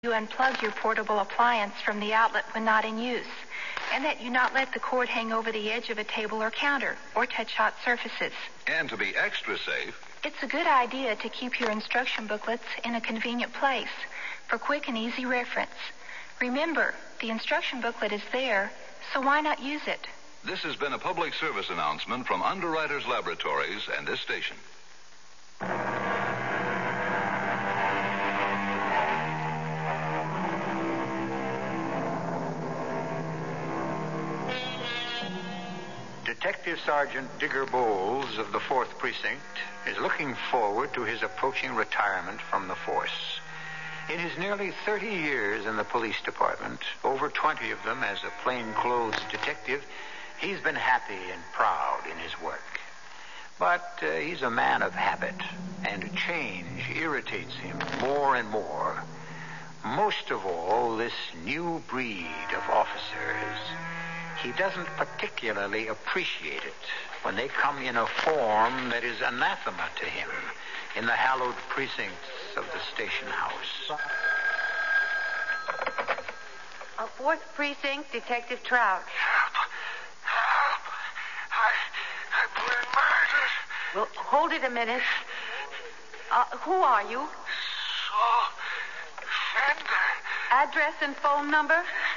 you unplug your portable appliance from the outlet when not in use, and that you not let the cord hang over the edge of a table or counter or touch hot surfaces. And to be extra safe, it's a good idea to keep your instruction booklets in a convenient place for quick and easy reference. Remember, the instruction booklet is there, so why not use it? This has been a public service announcement from Underwriters Laboratories and this station. Detective Sergeant Digger Bowles of the 4th Precinct is looking forward to his approaching retirement from the force. In his nearly 30 years in the police department, over 20 of them as a plainclothes detective, he's been happy and proud in his work. But he's a man of habit, and change irritates him more and more. Most of all, this new breed of officers. He doesn't particularly appreciate it when they come in a form that is anathema to him in the hallowed precincts of the station house. 4th Precinct, Detective Trout. Help! I've been murdered. Well, hold it a minute. Who are you? Saul Fender. Address and phone number?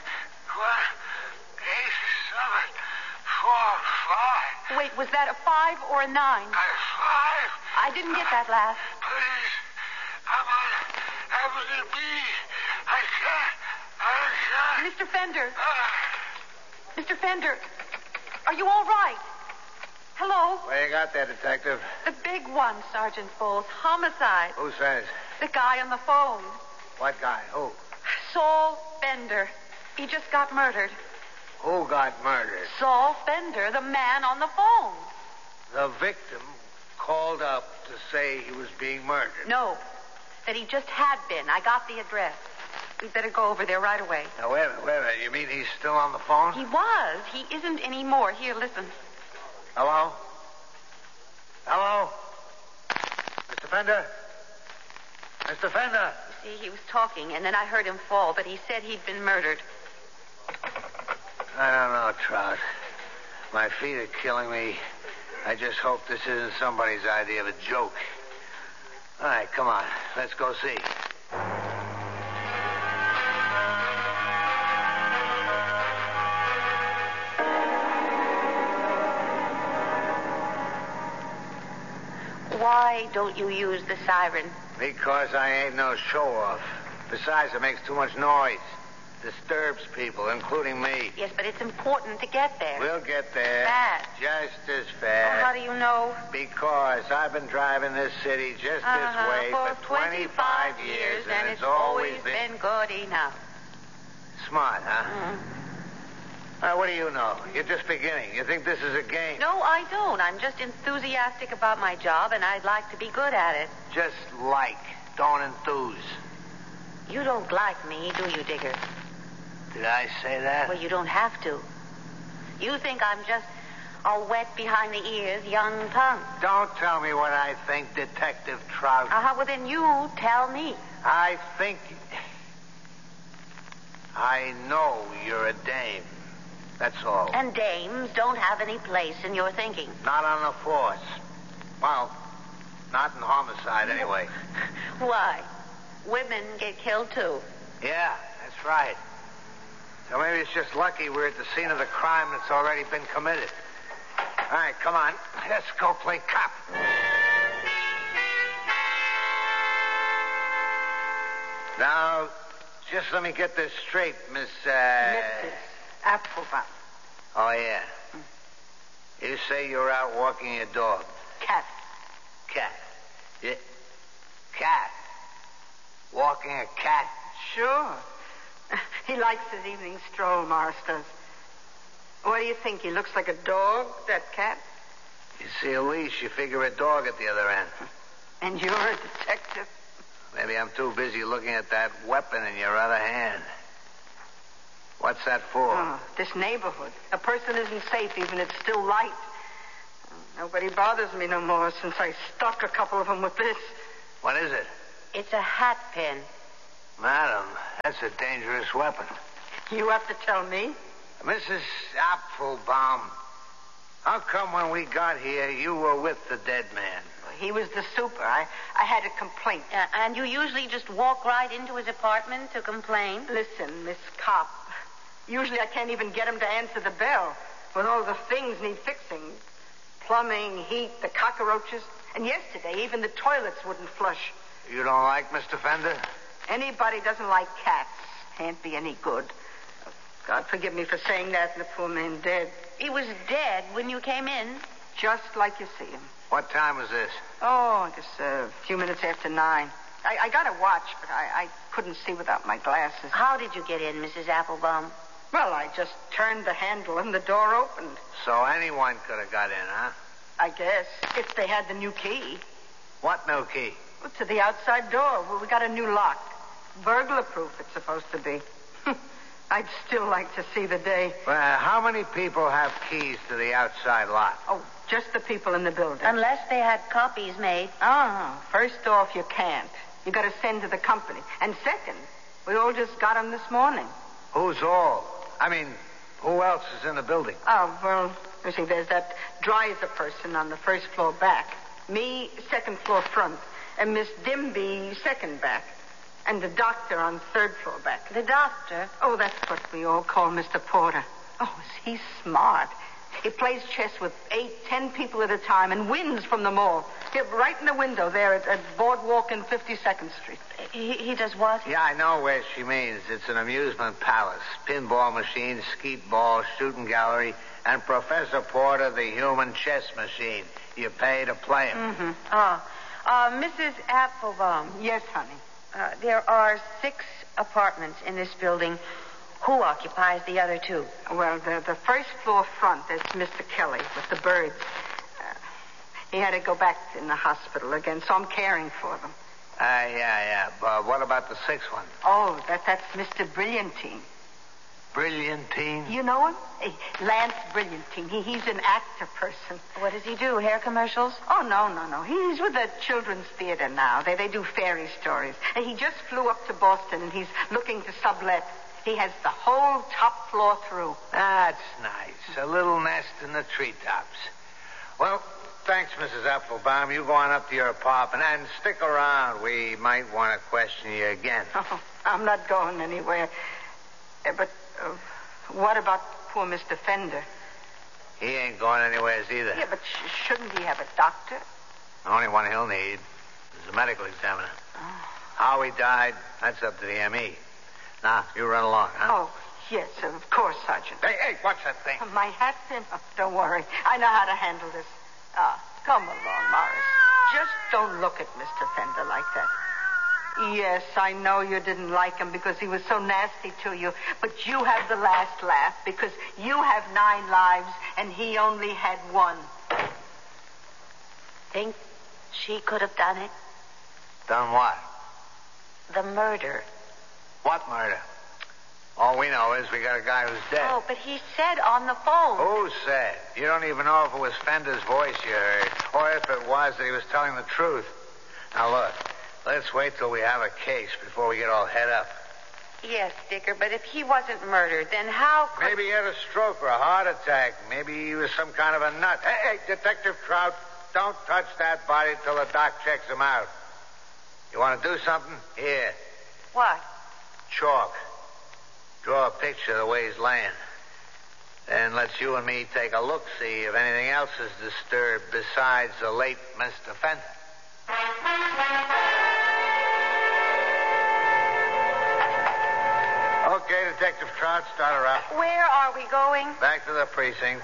18745. Wait, was that a 5 or a 9? 5. I didn't get that last. Please, I'm on Avenue B. I can't. Mr. Fender. Mr. Fender, are you all right? Hello? What you got there, Detective? The big one, Sergeant Bowles. Homicide. Who says? The guy on the phone. What guy? Who? Saul Fender. He just got murdered. Who got murdered? Saul Fender, the man on the phone. The victim called up to say he was being murdered. No, that he just had been. I got the address. We'd better go over there right away. Now, wait a minute. You mean he's still on the phone? He was. He isn't anymore. Here, listen. Hello? Hello? Mr. Fender? Mr. Fender? See, he was talking, and then I heard him fall, but he said he'd been murdered. I don't know, Trout. My feet are killing me. I just hope this isn't somebody's idea of a joke. All right, come on. Let's go see. Why don't you use the siren? Because I ain't no show-off. Besides, it makes too much noise. Disturbs people, including me. Yes, but it's important to get there. We'll get there. Fast. Just as Oh, fast. how do you know? Because I've been driving this city just this way for 25 years, and it's always been good enough. Smart, huh? Mm-hmm. What do you know? You're just beginning. You think this is a game? No, I don't. I'm just enthusiastic about my job, and I'd like to be good at it. Just like. Don't enthuse. You don't like me, do you, Digger? Did I say that? Well, you don't have to. You think I'm just all wet behind the ears, young tongue. Don't tell me what I think, Detective Trout. Well, then you tell me. I think... I know you're a dame. That's all. And dames don't have any place in your thinking. Not on the force. Well, not in homicide, anyway. Why? Women get killed, too. Yeah, that's right. So maybe it's just lucky we're at the scene of the crime that's already been committed. All right, come on. Let's go play cop. Now, just let me get this straight, Miss, Mrs. Applebum. Oh, yeah. You say you're out walking your dog. Cat. Cat. Yeah. Cat. Walking a cat. Sure. He likes his evening stroll, Morris does. What do you think? He looks like a dog, that cat? You see a leash, you figure a dog at the other end. And you're a detective? Maybe I'm too busy looking at that weapon in your other hand. What's that for? Oh, this neighborhood. A person isn't safe even if it's still light. Nobody bothers me no more since I stuck a couple of them with this. What is it? It's a hat pin. Madam, That's a dangerous weapon. You have to tell me. Mrs. Apfelbaum, how come when we got here you were with the dead man? He was the super. I had a complaint. And you usually just walk right into his apartment to complain? Listen, Miss Cop. Usually I can't even get him to answer the bell when all the things need fixing. Plumbing, heat, the cockroaches. And yesterday, even the toilets wouldn't flush. You don't like Mr. Fender? Anybody doesn't like cats can't be any good. God forgive me for saying that, and the poor man dead. He was dead when you came in. Just like you see him. What time was this? Oh, I guess a few minutes after 9. I got a watch, but I couldn't see without my glasses. How did you get in, Mrs. Applebaum? Well, I just turned the handle and the door opened. So anyone could have got in, huh? I guess, if they had the new key. What new key? Well, to the outside door. Well, we got a new lock. Burglar-proof, it's supposed to be. I'd still like to see the day. Well, how many people have keys to the outside lock? Oh, just the people in the building. Unless they had copies made. Oh, first off, you can't. You got to send to the company. And second, we all just got them this morning. Who's all? I mean, who else is in the building? Oh, well, you see, there's that Dreiser person on the first floor back. Me, second floor front. And Miss Dimby, second back. And the doctor on third floor back. The doctor? Oh, that's what we all call Mr. Porter. Oh, is he smart. He plays chess with 8, 10 people at a time and wins from them all. Here, right in the window there at Boardwalk and 52nd Street. He does what? Yeah, I know where she means. It's an amusement palace. Pinball machine, skeet ball, shooting gallery, and Professor Porter, the human chess machine. You pay to play him. Mm-hmm. Mrs. Applebaum. Yes, honey. There are 6 apartments in this building. Who occupies the other 2? Well, the first floor front, there's Mr. Kelly with the birds. He had to go back in the hospital again, so I'm caring for them. Yeah. But what about the 6th one? Oh, that's Mr. Brilliantine. Brilliantine? You know him? Hey, Lance Brilliantine. He's an actor person. What does he do? Hair commercials? Oh, no. He's with the Children's Theater now. They do fairy stories. And he just flew up to Boston, and he's looking to sublet. He has the whole top floor through. That's nice. A little nest in the treetops. Well, thanks, Mrs. Applebaum. You go on up to your apartment and stick around. We might want to question you again. Oh, I'm not going anywhere. But what about poor Mr. Fender? He ain't going anywhere either. Yeah, but shouldn't he have a doctor? The only one he'll need is a medical examiner. How he died, that's up to the ME. Now, you run along, huh? Oh, yes, of course, Sergeant. Hey, what's that thing? My hat's in. Oh, don't worry. I know how to handle this. Come along, Morris. Just don't look at Mr. Fender like that. Yes, I know you didn't like him because he was so nasty to you, but you have the last laugh because you have 9 lives and he only had 1. Think she could have done it? Done what? The murder. What murder? All we know is we got a guy who's dead. Oh, but he said on the phone. Who said? You don't even know if it was Fender's voice you heard, or if it was that he was telling the truth. Now, look, let's wait till we have a case before we get all head up. Yes, Dicker, but if he wasn't murdered, then how could... Maybe he had a stroke or a heart attack. Maybe he was some kind of a nut. Hey, Detective Trout, don't touch that body till the doc checks him out. You want to do something? Here. What? Chalk. Draw a picture of the way he's laying. Then let's you and me take a look-see if anything else is disturbed besides the late Mr. Fender. Okay, Detective Trout, start her up. Where are we going? Back to the precinct.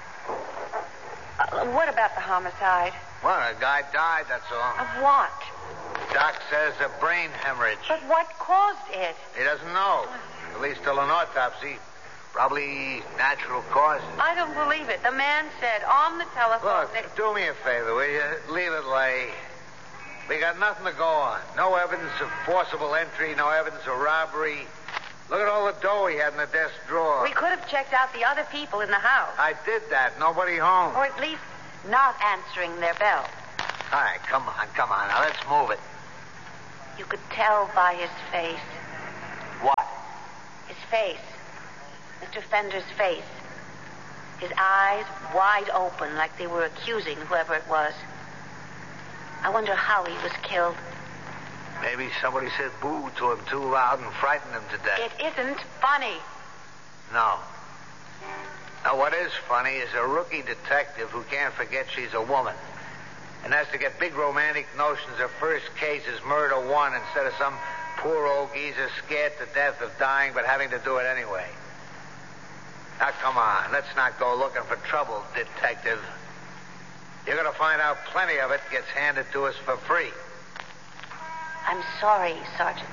What about the homicide? Well, a guy died, that's all. Of what? Doc says a brain hemorrhage. But what caused it? He doesn't know. At least till an autopsy. Probably natural causes. I don't believe it. The man said on the telephone Look, that... do me a favor, will you? Leave it lay. We got nothing to go on. No evidence of forcible entry, no evidence of robbery. Look at all the dough he had in the desk drawer. We could have checked out the other people in the house. I did that. Nobody home. Or at least not answering their bell. All right, come on. Now, let's move it. You could tell by his face. What? face. Mr. Fender's face. His eyes wide open like they were accusing whoever it was. I wonder how he was killed. Maybe somebody said boo to him too loud and frightened him to death. It isn't funny. No. Now, what is funny is a rookie detective who can't forget she's a woman and has to get big romantic notions her first case is murder one instead of some poor old geezer scared to death of dying but having to do it anyway. Now, come on. Let's not go looking for trouble, detective. You're going to find out plenty of it gets handed to us for free. I'm sorry, Sergeant.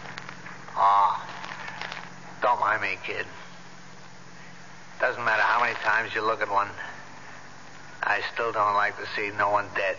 Don't mind me, kid. Doesn't matter how many times you look at one. I still don't like to see no one dead.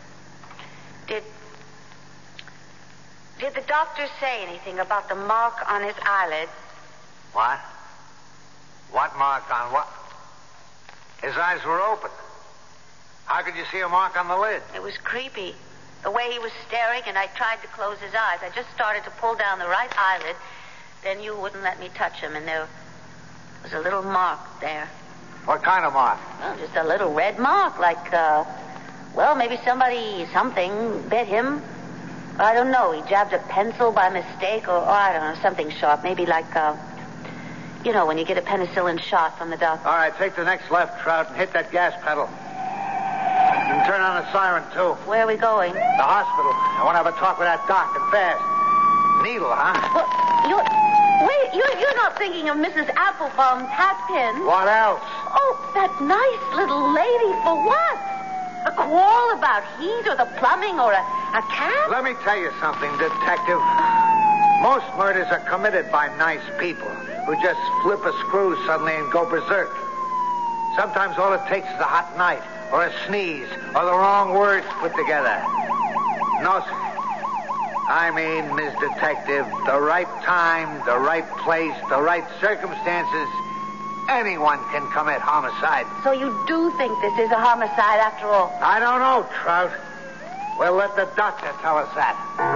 Did the doctor say anything about the mark on his eyelid? What? What mark on what? His eyes were open. How could you see a mark on the lid? It was creepy. The way he was staring, and I tried to close his eyes. I just started to pull down the right eyelid. Then you wouldn't let me touch him, and there was a little mark there. What kind of mark? Well, just a little red mark, like, maybe something bit him. I don't know. He jabbed a pencil by mistake, or I don't know, something sharp. Maybe like, when you get a penicillin shot from the doctor. All right, take the next left, Trout, and hit that gas pedal. You can turn on the siren, too. Where are we going? The hospital. I want to have a talk with that doc, and fast. Needle, huh? Well, you're not thinking of Mrs. Applebaum's hat pin. What else? Oh, that nice little lady for what? A quarrel about heat or the plumbing or a cat? Let me tell you something, detective. Most murders are committed by nice people who just flip a screw suddenly and go berserk. Sometimes all it takes is a hot night or a sneeze or the wrong words put together. No, sir. I mean, Ms. Detective, the right time, the right place, the right circumstances, anyone can commit homicide. So you do think this is a homicide after all? I don't know, Trout. We'll let the doctor tell us that.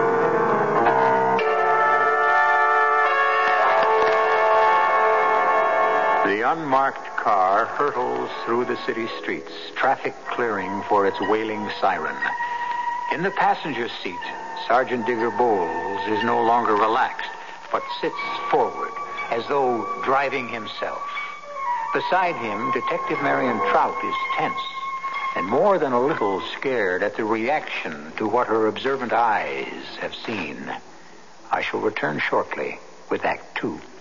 The unmarked car hurtles through the city streets, traffic clearing for its wailing siren. In the passenger seat, Sergeant Digger Bowles is no longer relaxed, but sits forward as though driving himself. Beside him, Detective Marion Trout is tense and more than a little scared at the reaction to what her observant eyes have seen. I shall return shortly with Act 2.